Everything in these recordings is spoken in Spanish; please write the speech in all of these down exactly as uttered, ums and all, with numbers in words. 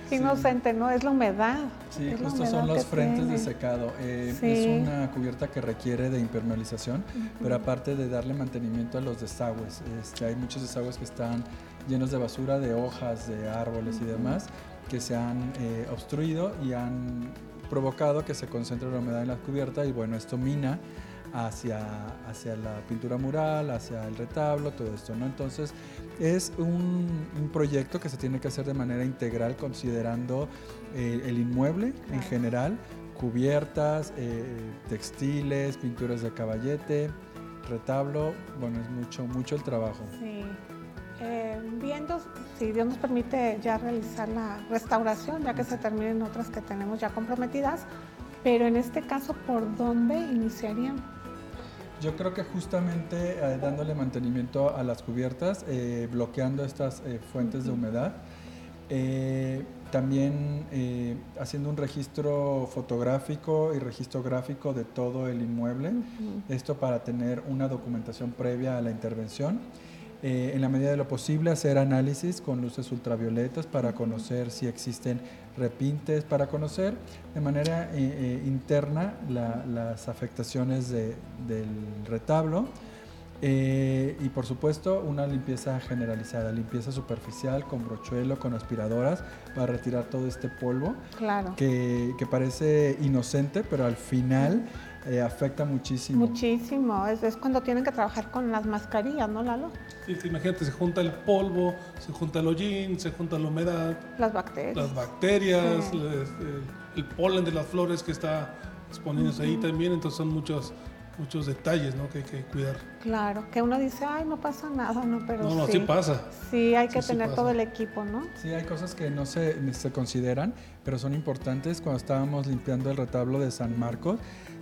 Qué inocente, ¿no? Es la humedad. Sí, es la estos humedad son los que frentes tiene. de secado. Eh, Sí. Es una cubierta que requiere de impermeabilización, Uh-huh. pero aparte de darle mantenimiento a los desagües, este, hay muchos desagües que están llenos de basura, de hojas, de árboles uh-huh. y demás, que se han eh, obstruido y han provocado que se concentre la humedad en la cubierta y bueno, esto mina hacia, hacia la pintura mural, hacia el retablo, todo esto, ¿no? Entonces es un, un proyecto que se tiene que hacer de manera integral considerando eh, el inmueble claro. en general, cubiertas, eh, textiles, pinturas de caballete, retablo, bueno, es mucho, mucho el trabajo. Sí. Eh, viendo si Dios nos permite ya realizar la restauración, ya que se terminen otras que tenemos ya comprometidas, pero en este caso, ¿por dónde iniciarían? Yo creo que justamente eh, dándole mantenimiento a las cubiertas, eh, bloqueando estas eh, fuentes uh-huh. de humedad, eh, también eh, haciendo un registro fotográfico y registro gráfico de todo el inmueble, uh-huh. esto para tener una documentación previa a la intervención. Eh, en la medida de lo posible hacer análisis con luces ultravioletas para conocer si existen repintes, para conocer de manera eh, eh, interna la, las afectaciones de, del retablo eh, y por supuesto una limpieza generalizada, limpieza superficial con brochuelo, con aspiradoras para retirar todo este polvo claro. que, que parece inocente pero al final eh, afecta muchísimo. Muchísimo, es, es cuando tienen que trabajar con las mascarillas, ¿no, Lalo? Sí, sí, imagínate, se junta el polvo, se junta el hollín, se junta la humedad, las bacterias, las bacterias sí. el, el, el polen de las flores que está exponiéndose uh-huh. ahí también, entonces son muchos, muchos detalles, ¿no? que hay que cuidar. Claro, que uno dice, ay, no pasa nada, no, pero no, no, sí. sí pasa. Sí, hay que sí, tener sí todo el equipo, ¿no? Sí, hay cosas que no se, se consideran, pero son importantes. Cuando estábamos limpiando el retablo de San Marcos,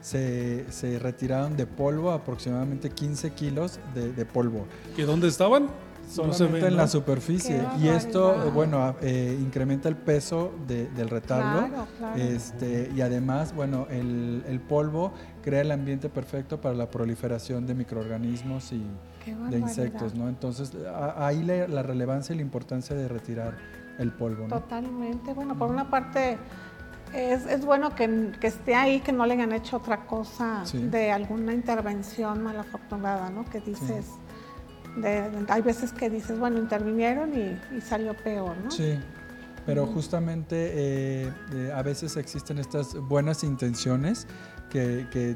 se, se retiraron de polvo aproximadamente quince kilos de, de polvo. ¿Que dónde estaban? Solamente no se ven, en ¿no? la superficie. Y esto, bueno, eh, incrementa el peso de, del retablo. Claro, claro. Este, y además, bueno, el, el polvo crea el ambiente perfecto para la proliferación de microorganismos y de insectos, ¿no? Entonces, a, ahí la, la relevancia y la importancia de retirar el polvo, ¿no? Totalmente. Bueno, por una parte, es, es bueno que, que esté ahí, que no le hayan hecho otra cosa sí. de alguna intervención malafortunada, ¿no? Que dices... Sí. De, de, hay veces que dices, bueno, intervinieron y, y salió peor, ¿no? Sí, pero uh-huh. justamente eh, eh, a veces existen estas buenas intenciones que, que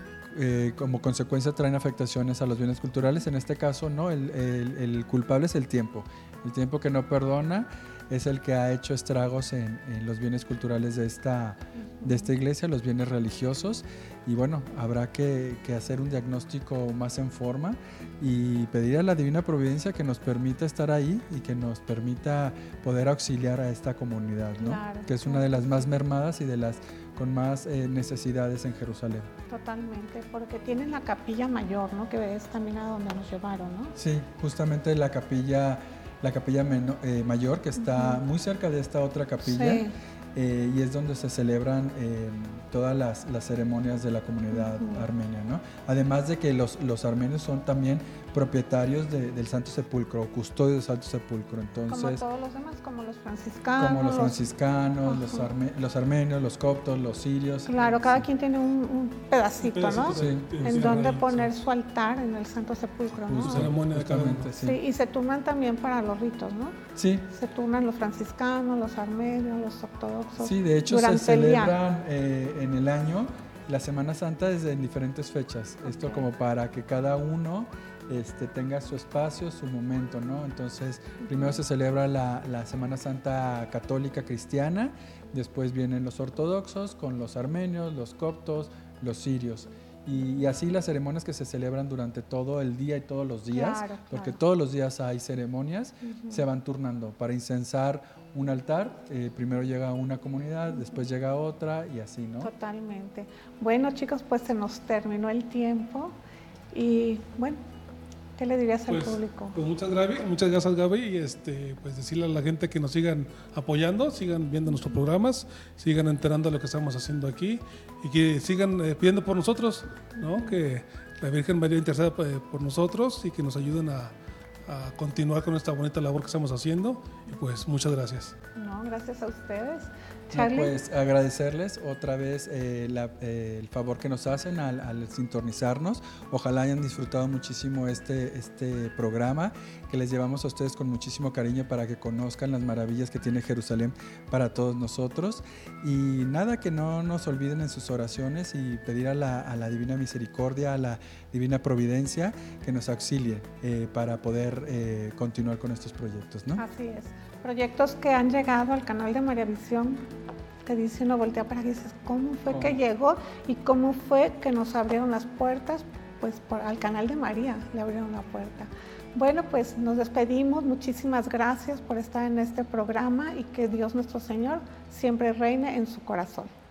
eh, como consecuencia traen afectaciones a los bienes culturales. En este caso, no, el, el, el culpable es el tiempo. El tiempo que no perdona es el que ha hecho estragos en, en los bienes culturales de esta, de esta iglesia, los bienes religiosos. Y bueno, habrá que, que hacer un diagnóstico más en forma y pedir a la Divina Providencia que nos permita estar ahí y que nos permita poder auxiliar a esta comunidad, ¿no? Claro, que es una de las más mermadas y de las con más eh, necesidades en Jerusalén. Totalmente, porque tienen la capilla mayor, ¿no? Que es también a donde nos llevaron, ¿no? Sí, justamente la capilla, la capilla meno, eh, mayor, que está uh-huh. muy cerca de esta otra capilla. Sí. Eh, y es donde se celebran eh, todas las, las ceremonias de la comunidad uh-huh. armenia, ¿no? Además de que los, los armenios son también propietarios de, del Santo Sepulcro, custodios del Santo Sepulcro. Entonces, como todos los demás, como los franciscanos. Como los franciscanos, los, uh-huh. arme, los armenios, los coptos, los sirios. Claro, cada sí. quien tiene un, un pedacito, un pedacito, ¿no? Sí. En sí. donde sí. poner su altar en el Santo Sepulcro, ¿no? Su ceremonia de cada uno. Sí. sí, y se turnan también para los ritos, ¿no? Sí. Se turnan los franciscanos, los armenios, los ortodoxos. Sí, de hecho se celebran eh, en el año la Semana Santa desde en diferentes fechas. Okay. Esto como para que cada uno este, tenga su espacio, su momento, ¿no? Entonces, uh-huh. primero se celebra la, la Semana Santa católica cristiana, después vienen los ortodoxos con los armenios, los coptos, los sirios. Y, y así las ceremonias que se celebran durante todo el día y todos los días, claro, claro. porque todos los días hay ceremonias, uh-huh. se van turnando para incensar un altar. Eh, primero llega una comunidad, uh-huh. después llega otra y así, ¿no? Totalmente. Bueno, chicos, pues se nos terminó el tiempo y bueno, ¿qué le dirías pues, al público? Pues muchas gracias, muchas gracias Gaby, y este, pues decirle a la gente que nos sigan apoyando, sigan viendo nuestros programas, sigan enterando de lo que estamos haciendo aquí y que sigan eh, pidiendo por nosotros, ¿no? Que la Virgen María interceda por nosotros y que nos ayuden a, a continuar con esta bonita labor que estamos haciendo. Y pues muchas gracias. No, gracias a ustedes. No, pues agradecerles otra vez eh, la, eh, el favor que nos hacen al, al sintonizarnos. Ojalá hayan disfrutado muchísimo este, este programa que les llevamos a ustedes con muchísimo cariño para que conozcan las maravillas que tiene Jerusalén para todos nosotros. Y nada, que no nos olviden en sus oraciones y pedir a la, a la Divina Misericordia, a la Divina Providencia que nos auxilie eh, para poder eh, continuar con estos proyectos, ¿no? Así es. Proyectos que han llegado al canal de María Visión, que dice uno voltea para acá y dices, ¿cómo fue ¿Cómo? que llegó y cómo fue que nos abrieron las puertas? Pues por, al canal de María le abrieron la puerta. Bueno, pues nos despedimos. Muchísimas gracias por estar en este programa y que Dios nuestro Señor siempre reine en su corazón.